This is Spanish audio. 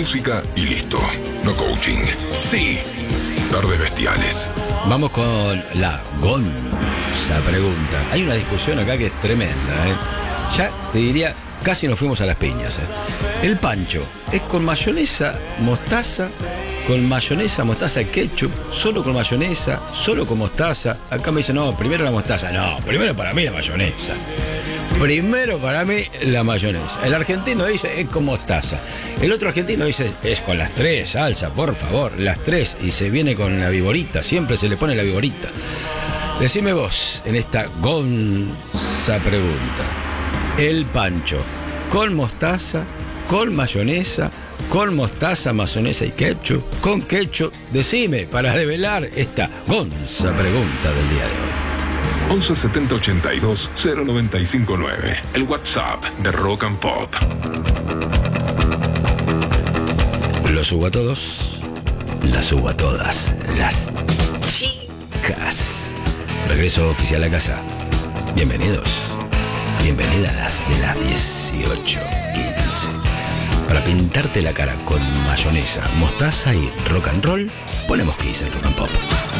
música y listo. No coaching. Sí. Tardes bestiales. Vamos con la gonza pregunta. Hay una discusión acá que es tremenda, ¿eh? Ya te diría, casi nos fuimos a las piñas, ¿eh? El pancho, ¿es con mayonesa, mostaza? Con mayonesa, mostaza, ketchup, solo con mayonesa, solo con mostaza. Acá me dicen, no, primero la mostaza. No, primero para mí la mayonesa. Primero para mí la mayonesa. El argentino dice, es con mostaza. El otro argentino dice, es con las tres, salsa, por favor, las tres. Y se viene con la viborita, siempre se le pone la viborita. Decime vos, en esta gonza pregunta. El pancho, ¿con mostaza, con mayonesa, con mostaza, mayonesa y ketchup, con ketchup? Decime, para develar esta gonza pregunta del día de hoy. 11 70 82 0959. El WhatsApp de Rock and Pop. Lo subo a todos, las subo a todas, las chicas. Regreso oficial a casa. Bienvenidos. Bienvenida a las 18:15. Para pintarte la cara con mayonesa, mostaza y rock and roll, ponemos Kiss en Rock and Pop.